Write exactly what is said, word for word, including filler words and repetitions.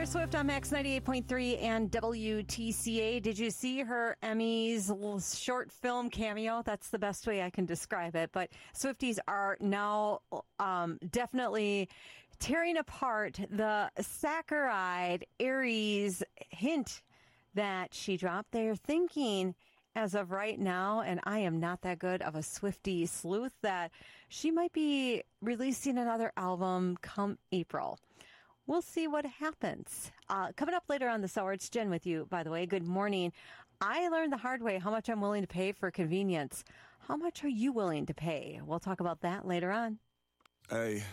Taylor Swift on Max ninety-eight point three and W T C A. Did you see her Emmys little short film cameo? That's the best way I can describe it. But Swifties are now um, definitely tearing apart the saccharide Aries hint that she dropped. They're thinking, as of right now, and I am not that good of a Swiftie sleuth, that she might be releasing another album come April. We'll see what happens. Uh, coming up later on this hour, it's Jen with you, by the way. Good morning. I learned the hard way how much I'm willing to pay for convenience. How much are you willing to pay? We'll talk about that later on. Hey,